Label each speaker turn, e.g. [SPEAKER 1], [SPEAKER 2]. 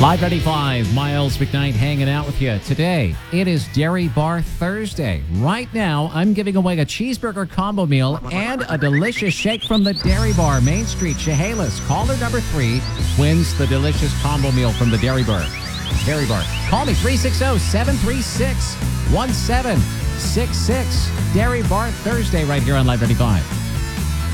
[SPEAKER 1] Live 95, Miles McKnight hanging out with you. Today, it is Dairy Bar Thursday. Right now, I'm giving away a cheeseburger combo meal and a delicious shake from the Dairy Bar, Main Street, Chehalis. Caller number 3 wins the delicious combo meal from the Dairy Bar. Dairy Bar. Call me 360-736-1766. Dairy Bar Thursday right here on Live 95.